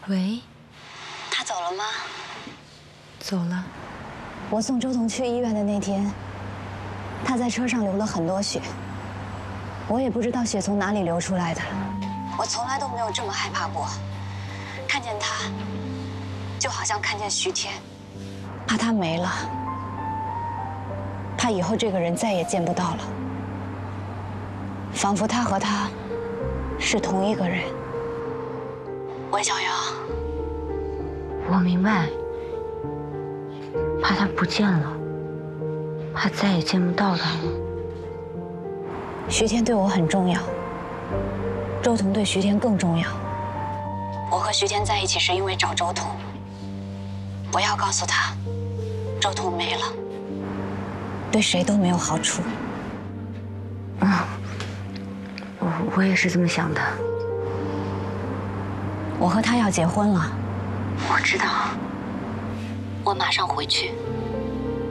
喂， 他走了吗？ 走了。 我送周彤去医院的那天，他在车上流了很多血，我也不知道血从哪里流出来的。我从来都没有这么害怕过，看见他，就好像看见徐天，怕他没了，怕以后这个人再也见不到了，仿佛他和他是同一个人。文小瑶， 我明白，怕他不见了，怕再也见不到他了。 徐天对我很重要，周彤对徐天更重要。我和徐天在一起是因为找周彤，不要告诉他，周彤没了，对谁都没有好处。 我也是这么想的。 我和他要结婚了， 我知道。 我马上回去。